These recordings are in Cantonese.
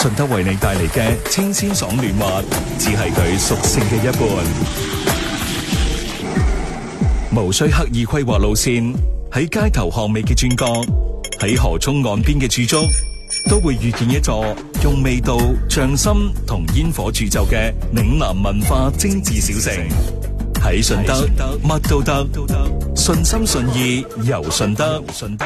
順德為你帶嚟嘅清鮮爽嫩滑，只係佢屬性嘅一半。無需刻意規劃路線，喺街頭巷尾嘅轉角，喺河涌岸邊嘅駐足，都會遇見一座用味道、匠心同煙火鑄就嘅嶺南文化精緻小城。喺順德，乜都得，順心順意遊順德。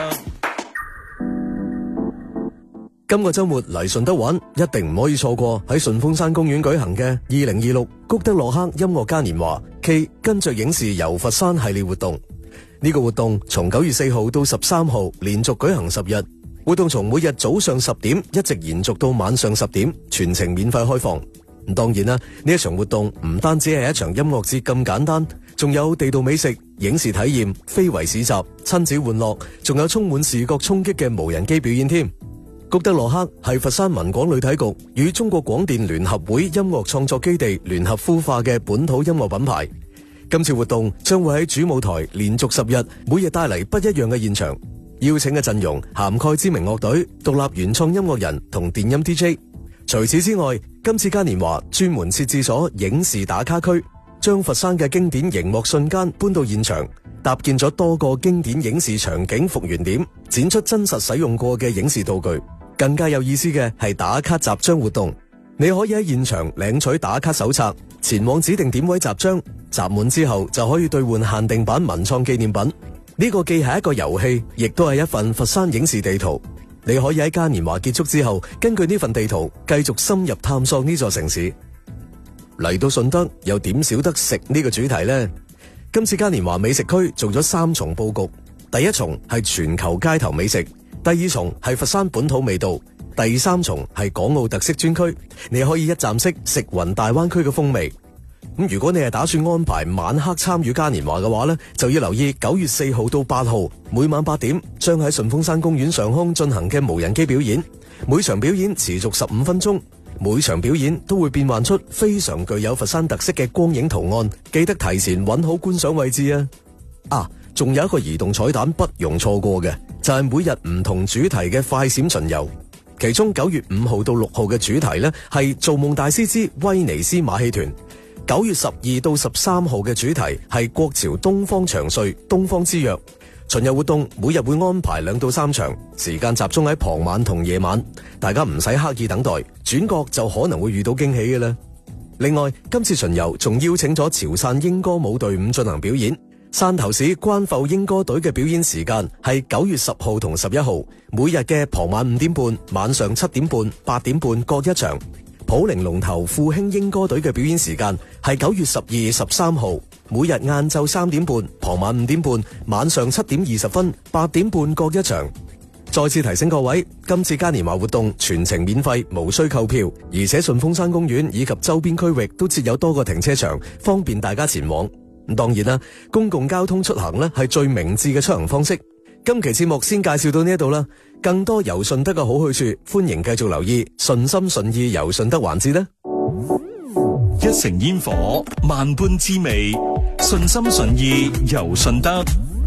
今個周末嚟順德玩，一定唔可以錯過喺順峰山公園舉行嘅2026谷德洛克音樂嘉年華暨跟着影視遊佛山系列活動。呢個活動從9月4號到13號連續舉行10日，活動從每日早上10點一直延續到晚上10點，全程免費開放。當然啦，呢一場活動唔單止係一場音樂節咁簡單，仲有地道美食、影視體驗、非遺市集、親子玩樂，仲有充滿視覺衝擊嘅無人機表演添。谷德洛克係佛山文廣旅體局與中國廣電聯合會音樂創作基地聯合孵化嘅本土音樂品牌。今次活動將會喺主舞台連續10日，每日帶嚟不一樣嘅現場，邀請嘅陣容涵蓋知名樂隊、獨立原創音樂人同電音 DJ。除此之外，今次嘉年華專門設置咗影視打卡區，將佛山嘅經典熒幕瞬間搬到現場，搭建咗多個經典影視場景復原點，展出真實使用過嘅影視道具。更加有意思嘅係打卡集章活動，你可以喺現場領取打卡手冊，前往指定點位集章，集滿之後就可以兌換限定版文創紀念品。呢個既係一個遊戲，亦都係一份佛山影視地圖。你可以喺嘉年華結束之後，根據呢份地圖繼續深入探索呢座城市。嚟到順德又點少得食呢個主題呢？今次嘉年華美食區做咗3重佈局，第一重係全球街頭美食，第2重係佛山本土味道，第3重係港澳特色專區。你可以一站式食勻大灣區嘅風味。咁如果你係打算安排晚黑參與嘉年華嘅話呢，就要留意9月4號到8號每晚8點將喺順峰山公園上空進行嘅無人機表演。每場表演持續15分鐘，每場表演都會變幻出非常具有佛山特色嘅光影圖案，記得提前揾好觀賞位置啊！仲有一個移動彩蛋不容錯過嘅，就係每日唔同主題嘅快閃巡遊。其中9月5號到6號嘅主題呢係造夢大師之威尼斯馬戲團。9月12到13號嘅主題係國潮東方長睡東方之約。巡遊活動每日會安排2到3場，時間集中喺傍晚同夜晚，大家唔使刻意等待，轉角就可能會遇到驚喜嘅啦。另外，今次巡遊仲邀請咗潮汕英歌舞隊伍進行表演。汕頭市關埠英歌隊嘅表演時間係9月10號同11號，每日嘅傍晚5點半、晚上7點半、8點半各一場。普寧龍頭富興英歌隊嘅表演時間係9月12、13號，每日晏晝3點半、傍晚5點半、晚上7點20分、8點半各一場。再次提醒各位，今次嘉年華活動全程免費，無需購票，而且順峰山公園以及周邊區域都設有多個停車場，方便大家前往。當然啦，公共交通出行呢係最明智嘅出行方式。今期節目先介紹到呢度啦，更多遊順德嘅好去處，歡迎繼續留意順心順意遊順德環節啦。 一城煙火，萬般滋味，順心順意遊順德。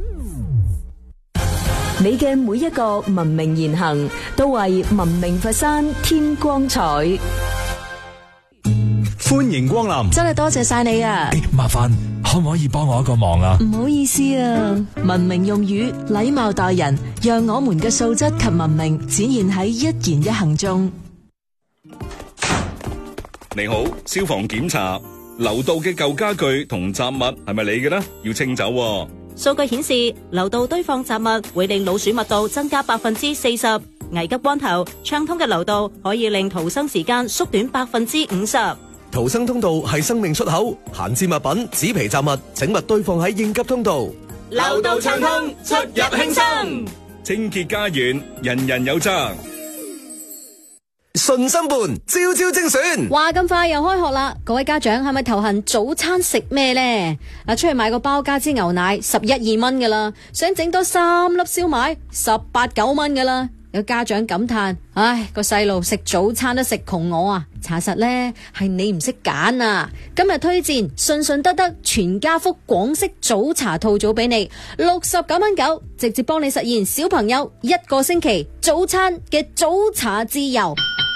你嘅每一個文明言行，都為文明佛山添光彩。 歡迎光臨， 真係多謝晒你啊！ 麻煩可唔可以幫我一個忙啊？ 唔好意思啊，文明用語，禮貌待人，讓我們嘅素質及文明展現喺一言一行中。 你好，消防檢查，樓道嘅舊家具同雜物係咪你嘅呢？要清走喎。 數據顯示，樓道堆放雜物會令老鼠密度增加40%，危急關頭，暢通嘅樓道可以令逃生時間縮短50%。 逃生通道係生命出口，閒置物品、紙皮雜物，請勿堆放喺應急通道。 樓道暢通，出入輕鬆。 清潔家園，人人有責。 順心伴，朝朝精選。 話咁快又開學啦，各位家長係咪頭痕早餐食咩呢？出去買個包加支牛奶11-12蚊噶啦，想整多3粒燒賣18-9蚊噶啦。有家長感嘆：唉，個細路食早餐都食窮我啊！查實呢係你唔識揀啊！今日推薦順德全家福廣式早茶套組俾你，69.9蚊，直接幫你實現小朋友1個星期早餐嘅早茶自由。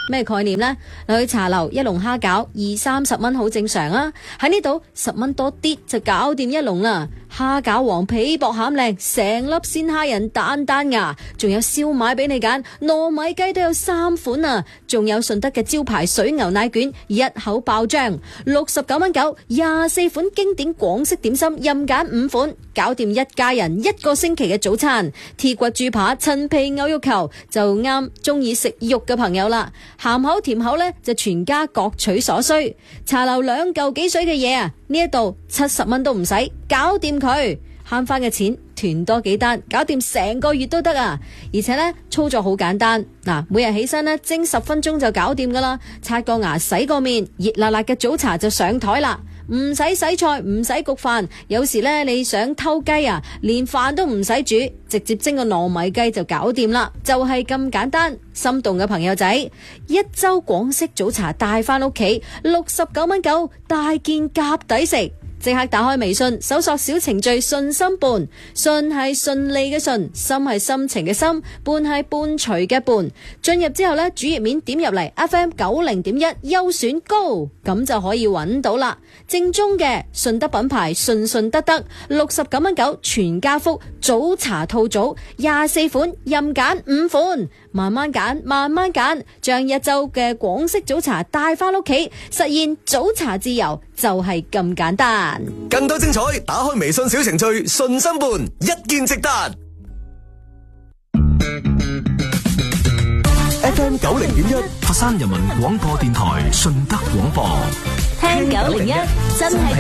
咩概念呢？去茶樓一籠蝦餃20-30蚊好正常啊，喺呢度10蚊多啲就搞掂一籠啦。蝦餃黃皮薄餡靚，成粒鮮蝦仁單單牙，仲有燒賣俾你揀，糯米雞都有3款啊，仲有順德嘅招牌水牛奶卷，一口爆漿，69蚊9 24款經典廣式點心，任揀5款，搞掂一家人1個星期嘅早餐。鐵骨豬扒、陳皮牛肉球就啱中意食肉嘅朋友啦，鹹口甜口呢，就全家各取所需。茶樓2嚿幾水嘅嘢啊，呢一度70蚊都唔使，搞掂佢，慳翻嘅錢團多幾單，搞掂成個月都得啊！而且呢，操作好簡單，嗱，每日起身呢，蒸10分鐘就搞掂噶啦，刷個牙洗個面，熱辣辣嘅早茶就上台啦。唔使洗菜，唔使焗飯，有時呢，你想偷雞啊，連飯都唔使煮，直接蒸個糯米雞就搞掂啦，就係咁簡單。心動嘅朋友仔，一周廣式早茶帶翻屋企，69蚊9，大件夾抵食。即刻打開微信，搜索小程序順心伴，順係順利嘅順，心係心情嘅心，伴係伴隨嘅伴。進入之後呢，主頁面點入嚟 FM 90.1優選高，咁就可以揾到啦。正宗嘅順德品牌，順德德，69蚊9全家福早茶套組，24款任揀5款，慢慢揀，慢慢揀，將一周嘅廣式早茶帶翻屋企，實現早茶自由，就係咁簡單。 更多精彩，打開微信小程序順心伴，一見值得。FM 90.1 佛山人民廣播電台順德廣播， 聽901真係